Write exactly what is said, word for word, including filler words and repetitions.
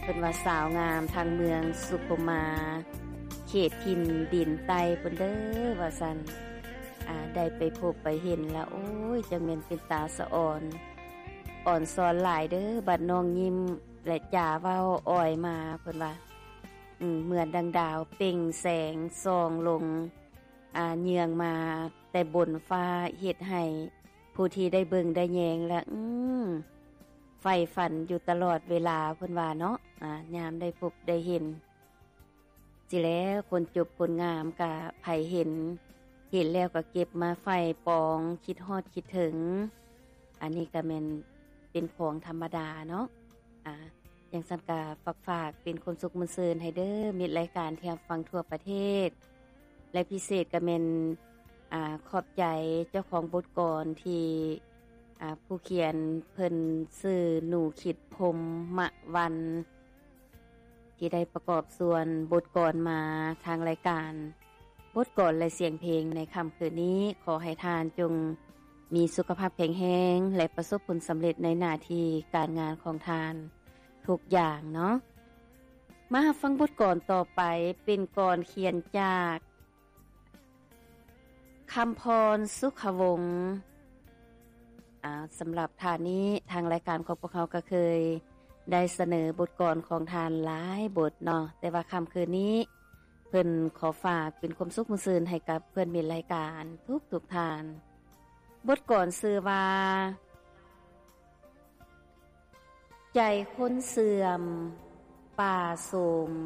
พิ่นว่าสาวงามทางเมืองสุขมาเขตทินดินไตเพิ่นเด้อว่าซั่นอ่าได้ไปพบไปเห็นแล้วโอ้ยจังแม่นเป็นตาสะอ่อนอ่อนซ้อนหลายเด้อบัดน้องยิ้มและจ่าเว้าอ้อยมาเพิ่นว่าอืมเหมือนดังดาวเปล่งแสงส่องลงอ่าเยืองมาแต่บนฟ้าเฮ็ดให้ผู้ที่ได้เบิ่งได้แยงแล้วอืมไฟฝันอยู่ตลอดเวลาเพิ่นว่าเนาะอ่ายามได้พบได้เห็นสิแล้วคนจบคนงามก็ไผเห็นเห็นแล้วก็เก็บมาไฟปองคิดฮอดคิดถึงอันนี้ก็แม่นเป็นของธรรมดาเนาะอ่าอย่างซั่นก็ฝากๆเป็นคนสุขมนต์ซื่นให้เด้อมิตรรายการที่รับฟังทั่วประเทศและพิเศษก็แม่นอ่าขอบใจเจ้าของบทกลอนที่อ่าผู้เขียนเพิ่นชื่อหนูขิดพรหมวรรณที่ได้ประกอบส่วนบทกลอนมาทางรายการบทกลอนและเสียงเพลงในค่ำคืนนี้ขอให้ทานจงมีสุขภาพแข็งแรงและประสบผลสำเร็จในหน้าที่การงานของทานทุกอย่างเนาะมาฟังบทกลอนต่อไปเป็นกลอนเขียนจากคำพรสุขวงศ์อ่าสำหรับทานนี้ทางรายการของพวกเขาก็เคยได้เสนอบทกลอนของทานหลายบทเนาะแต่ว่าค่ำคืนนี้เพิ่นขอฝากเป็นความสุขมื้อซื่นให้กับเพื่อนมิตรรายการทุกๆทานบทกลอนชื่อว่าใจคนเสื่อมป่าโสม